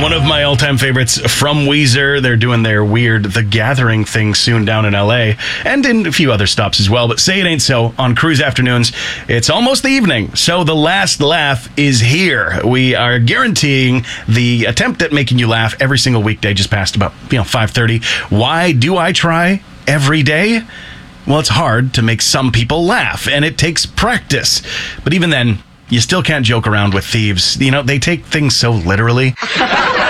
One of my all-time favorites from Weezer. They're doing their weird The Gathering thing soon down in LA and in a few other stops as well. But Say It Ain't So on Cruise Afternoons. It's almost the evening, so the last laugh is here. We are guaranteeing the attempt at making you laugh every single weekday just past about 5:30. Why do I try every day? Well, it's hard to make some people laugh, and it takes practice. But even then, you still can't joke around with thieves. They take things so literally.